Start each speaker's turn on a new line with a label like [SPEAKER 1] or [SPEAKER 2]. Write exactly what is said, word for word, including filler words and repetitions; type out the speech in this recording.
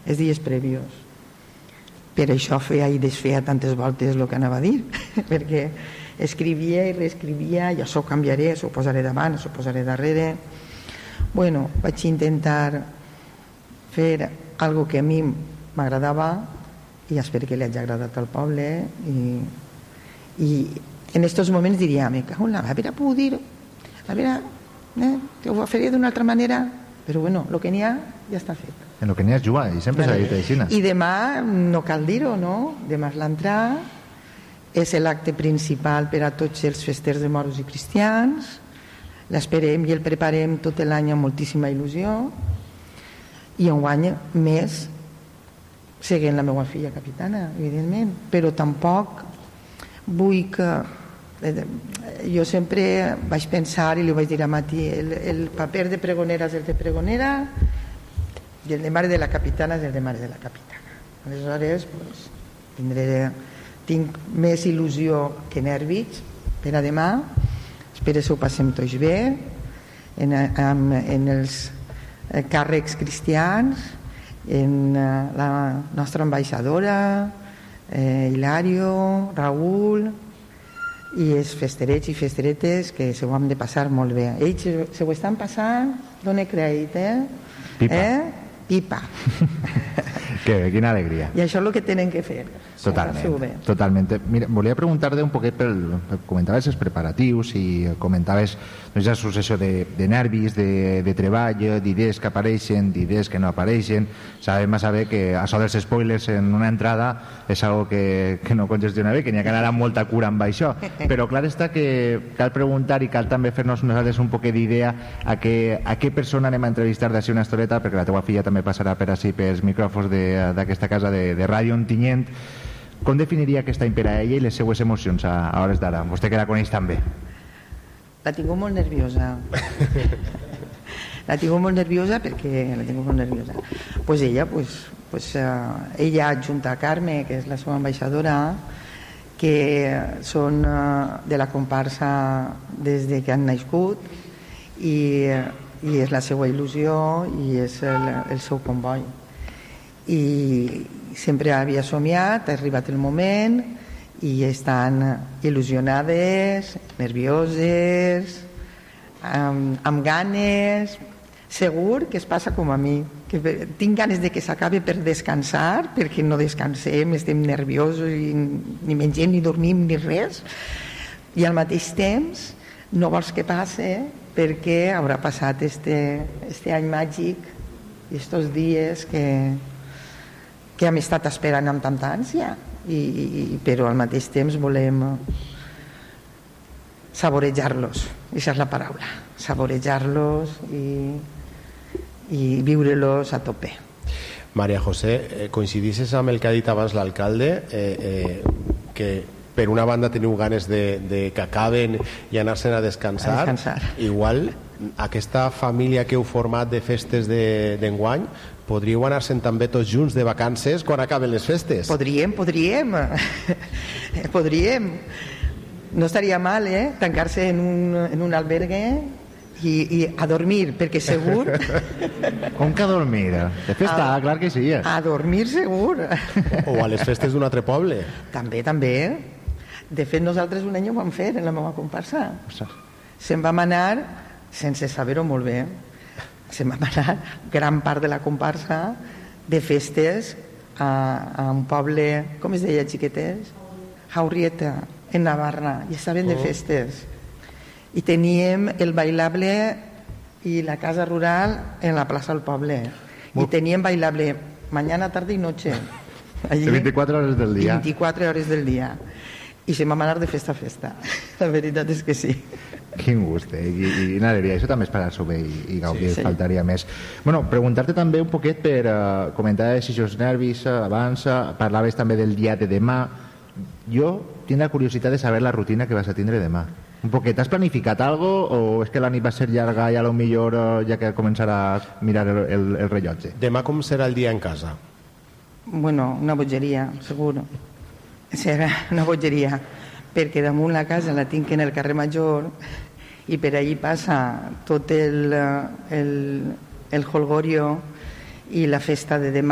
[SPEAKER 1] els dies previos. Per això feia i desfeia tantes voltes el que anava a dir, perquè escrivia i reescrivia, i això ho canviaré, això ho posaré davant, això ho posaré darrere. Bueno, vaig intentar fer algo que a mi m'agradava i espero que li hagi agradat al poble, i, i en aquests moments diria, me cago en la, a veure, puc dir, a veure, eh, que ho faria d'una altra manera, però bueno, el que n'hi ha ja està fet.
[SPEAKER 2] En el que n'hi ha jugar, i sempre s'ha dit així.
[SPEAKER 1] I demà, no cal dir-ho, no? Demà és l'entrada, és l'acte principal per a tots els festers de moros i cristians, l'esperem i el preparem tot l'any amb moltíssima il·lusió, i enguany més seguint la meva filla capitana, evidentment, però tampoc vull que... Jo sempre vaig pensar, i li vaig dir a Mati, el, el paper de pregonera és el de pregonera i el de mare de la capitana és el de mare de la capitana. Aleshores, pues, tindré, tinc més il·lusió que nervis per a demà. Espero que ho passem tots bé en, en, en els càrrecs cristians, en la nostra ambaixadora, eh, Hilario, Raül, i els festerets i festeretes que se ho han de passar molt bé. Ells se ho estan passant, dona crèdit, eh?
[SPEAKER 2] Pipa.
[SPEAKER 1] Eh? Pipa.
[SPEAKER 2] Que, quina alegria.
[SPEAKER 1] I això és el que tenen que fer.
[SPEAKER 2] Totalment, totalment. Mira, volia preguntar-te un poquet pel, pel comentaves els preparatius i comentaves doncs, la successió de, de nervis, de, de treball, d'idees que apareixen, d'idees que no apareixen. Sabem a saber que això dels spoilers en una entrada és algo que, que no congestiona bé, que n'hi ha que anar amb molta cura amb això. Però clar està que cal preguntar i cal també fer-nos nosaltres un poquet d'idea a, que, a què persona anem a entrevistar d'ací una estoreta, perquè la teva filla també passarà per ací pels micròfons d'aquesta casa de, de Ràdio Ontinyent. Com definiria aquest any per a ella i les seues emocions a, a hores d'ara? Vostè que la coneix tan bé.
[SPEAKER 1] La tinc molt nerviosa. La tinc molt nerviosa perquè la tinc molt nerviosa. Pues ella, pues, pues, uh, ella adjunta a Carme, que és la seva ambaixadora, que són uh, de la comparsa des de que han nascut, i, i és la seva il·lusió i és el, el seu comboi. I sempre havia somiat, ha arribat el moment i estan il·lusionades, nervioses, amb, amb ganes. Segur que es passa com a mi, que tinc ganes de que s'acabi per descansar, perquè no descansem, estem nerviosos i ni mengem, ni dormim, ni res, i al mateix temps no vols que passe perquè haurà passat este, este any màgic i estos dies que que hem estat esperant amb tanta ànsia, i, i, però al mateix temps volem saborejar-los, aquesta és la paraula, saborejar-los i, i viure-los a tope.
[SPEAKER 3] Maria José, eh, coincidisses amb el que ha dit abans l'alcalde, eh, eh, que per una banda teniu ganes de, de que acaben i anar-se'n a descansar,
[SPEAKER 1] a descansar.
[SPEAKER 3] Igual aquesta família que heu format de festes d'enguany, de, podríeu anar-se'n també tots junts de vacances quan acaben les festes?
[SPEAKER 1] Podríem, podríem. Podríem. No estaria mal, eh? Tancar-se en un, en un albergue i, i a dormir, perquè segur...
[SPEAKER 2] Com que a dormir? De festa, a, clar que sí.
[SPEAKER 1] A dormir segur.
[SPEAKER 3] O a les festes d'un altre poble.
[SPEAKER 1] També, també. De fet, nosaltres un any ho vam fer en la meva comparsa. Se'n vam anar, sense saber-ho molt bé, se'n va anar gran part de la comparsa de festes a, a un poble, com es deia, xiquetes? Jaurrieta, en Navarra, i estaven de festes. I teníem el bailable i la casa rural en la plaça del poble. I teníem bailable mañana, tarde i noche.
[SPEAKER 2] Allí, vint-i-quatre hores del dia.
[SPEAKER 1] vint-i-quatre hores del dia. I se'n vam anar de festa a festa. La veritat és que sí.
[SPEAKER 2] Quin gust, eh? I, i una alegria, això també és passar-s'ho bé i, i gaudir, sí, sí. Faltaria més. Bueno, preguntar-te també un poquet per uh, comentar si els nervis uh, abans, uh, parlaves també del dia de demà. Jo tinc la curiositat de saber la rutina que vas a tindre demà. Un poquet, has planificat algo o és que la nit va ser llarga i a lo millor uh, ja que començaràs a mirar el, el, el rellotge?
[SPEAKER 3] Demà com serà el dia en casa?
[SPEAKER 1] Bueno, una bogeria, segur. Serà una bogeria, perquè damunt la casa la tinc en el carrer Major i per allí passa tot el, el, el jolgorio i la festa de demà.